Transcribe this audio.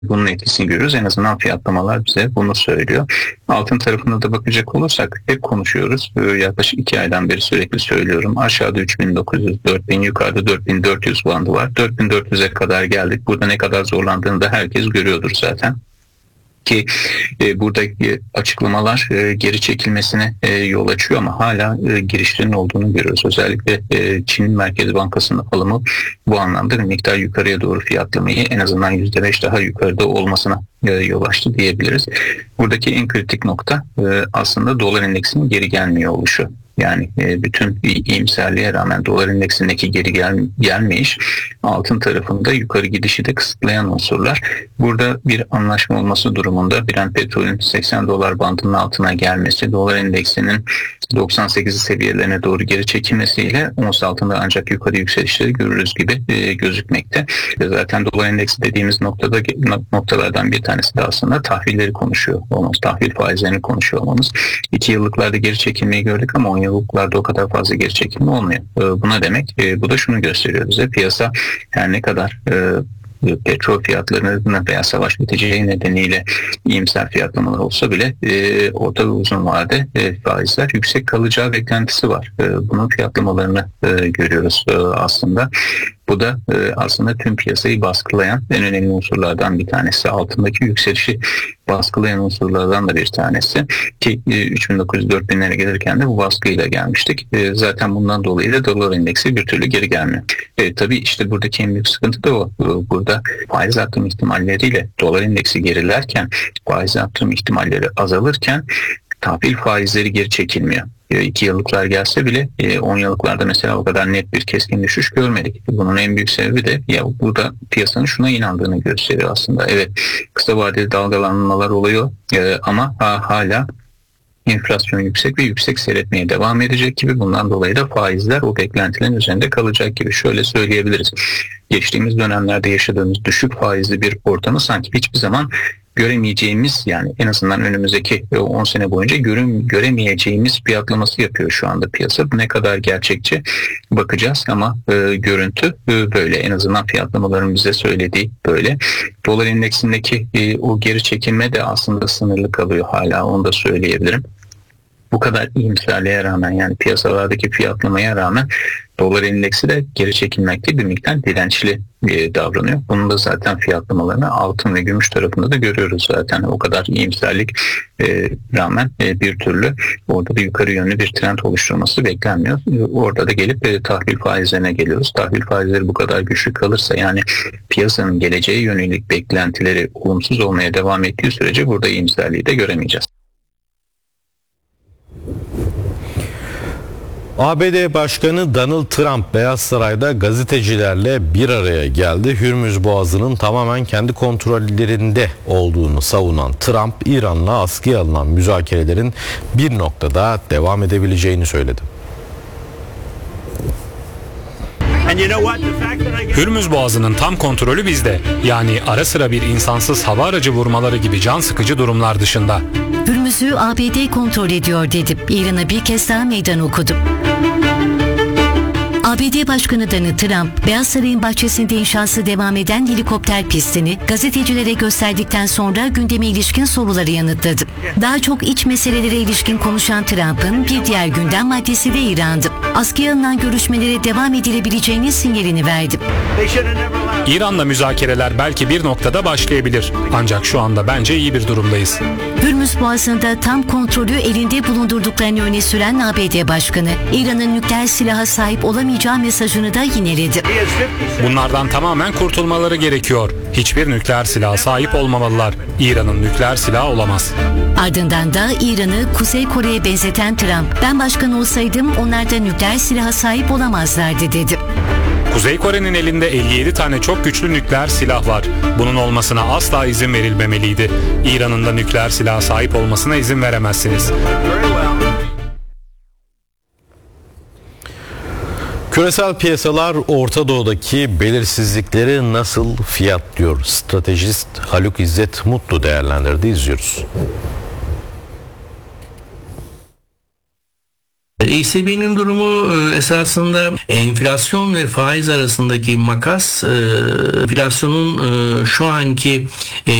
bunun etkisini görüyoruz. En azından fiyatlamalar bize bunu söylüyor. Altın tarafına da bakacak olursak hep konuşuyoruz. Yaklaşık 2 aydan beri sürekli söylüyorum. Aşağıda 3.900, 4.000, yukarıda 4.400 bandı var. 4.400'e kadar geldik. Burada ne kadar zorlandığını da herkes görüyordur zaten. Ki buradaki açıklamalar geri çekilmesine yol açıyor ama hala girişlerin olduğunu görüyoruz. Özellikle Çin Merkez Bankası'nın alımı bu anlamda bir miktar yukarıya doğru fiyatlamayı en azından %5 daha yukarıda olmasına yol açtı diyebiliriz. Buradaki en kritik nokta aslında dolar endeksinin geri gelmiyor oluşu. Yani bütün iyimserliğe rağmen dolar endeksindeki geri gelmeyiş altın tarafında yukarı gidişi de kısıtlayan unsurlar. Burada bir anlaşma olması durumunda Brent petrolün $80 bandının altına gelmesi, dolar endeksinin 98 seviyelerine doğru geri çekilmesiyle ons altında ancak yukarı yükselişleri görürüz gibi gözükmekte. Zaten dolar endeksi dediğimiz noktalardan bir tanesi de aslında tahvilleri konuşuyor olmamız, tahvil faizlerini konuşuyor olmamız. 2 yıllıklarda geri çekilmeyi gördük ama 10 yıllıklarda o kadar fazla geri çekilme olmuyor. Bu ne demek? Bu da şunu gösteriyor bize. Piyasa her ne kadar petrol fiyatlarının veya savaş biteceği nedeniyle iyimser fiyatlamalar olsa bile orta ve uzun vade faizler yüksek kalacağı beklentisi var. Bunun fiyatlamalarını görüyoruz aslında. Bu da aslında tüm piyasayı baskılayan en önemli unsurlardan bir tanesi. Altındaki yükselişi baskılayan unsurlardan da bir tanesi. Ki 3.900-4.000'lere gelirken de bu baskıyla gelmiştik. Zaten bundan dolayı da dolar endeksi bir türlü geri gelmiyor. Tabii işte buradaki en büyük sıkıntı da o. Burada faiz artım ihtimalleriyle dolar endeksi gerilerken, faiz artım ihtimalleri azalırken tahvil faizleri geri çekilmiyor. 2 yıllıklar gelse bile 10 yıllıklarda mesela o kadar net bir keskin düşüş görmedik. Bunun en büyük sebebi de ya burada piyasanın şuna inandığını gösteriyor aslında. Evet, kısa vadeli dalgalanmalar oluyor ama hala enflasyon yüksek ve yüksek seyretmeye devam edecek gibi. Bundan dolayı da faizler o beklentilerin üzerinde kalacak gibi. Şöyle söyleyebiliriz. Geçtiğimiz dönemlerde yaşadığımız düşük faizli bir ortamı sanki hiçbir zaman göremeyeceğimiz, yani en azından önümüzdeki 10 sene boyunca göremeyeceğimiz fiyatlaması yapıyor şu anda piyasa. Bu ne kadar gerçekçi bakacağız ama görüntü böyle. En azından fiyatlamaların bize söylediği böyle. Dolar endeksindeki o geri çekilme de aslında sınırlı kalıyor hala, onu da söyleyebilirim. Bu kadar iyimserliğe rağmen, yani piyasalardaki fiyatlamaya rağmen dolar endeksi de geri çekilmekte, bir miktar dirençli davranıyor. Bunun da zaten fiyatlamalarını altın ve gümüş tarafında da görüyoruz zaten. O kadar iyimserlik rağmen bir türlü orada da yukarı yönlü bir trend oluşturması beklenmiyor. Orada da gelip tahvil faizlerine geliyoruz. Tahvil faizleri bu kadar güçlü kalırsa, yani piyasanın geleceğe yönelik beklentileri olumsuz olmaya devam ettiği sürece burada iyimserliği de göremeyeceğiz. ABD Başkanı Donald Trump Beyaz Saray'da gazetecilerle bir araya geldi. Hürmüz Boğazı'nın tamamen kendi kontrollerinde olduğunu savunan Trump, İran'la askıya alınan müzakerelerin bir noktada devam edebileceğini söyledi. Hürmüz Boğazı'nın tam kontrolü bizde. Yani ara sıra bir insansız hava aracı vurmaları gibi can sıkıcı durumlar dışında. Hürmüz'ü ABD kontrol ediyor dedim. İran'a bir kez daha meydan okudum. ABD Başkanı Donald Trump, Beyaz Saray'ın bahçesinde inşası devam eden helikopter pistini gazetecilere gösterdikten sonra gündeme ilişkin soruları yanıtladı. Daha çok iç meselelere ilişkin konuşan Trump'ın bir diğer gündem maddesi de İran'dı. Askıya alınan görüşmelere devam edilebileceğinin sinyalini verdi. İran'la müzakereler belki bir noktada başlayabilir. Ancak şu anda bence iyi bir durumdayız. Hürmüz Boğazı'nda tam kontrolü elinde bulundurduklarını öne süren ABD Başkanı, İran'ın nükleer silaha sahip olamayacağı mesajını da yineledi. Bunlardan tamamen kurtulmaları gerekiyor. Hiçbir nükleer silaha sahip olmamalılar. İran'ın nükleer silahı olamaz. Ardından da İran'ı Kuzey Kore'ye benzeten Trump, ben başkan olsaydım onlar da nükleer silaha sahip olamazlardı dedi. Kuzey Kore'nin elinde 57 tane çok güçlü nükleer silah var. Bunun olmasına asla izin verilmemeliydi. İran'ın da nükleer silaha sahip olmasına izin veremezsiniz. Küresel piyasalar Orta Doğu'daki belirsizlikleri nasıl fiyatlıyor? Stratejist Haluk İzzet Mutlu değerlendirdi, izliyoruz. ECB'nin durumu esasında enflasyon ve faiz arasındaki makas, enflasyonun şu anki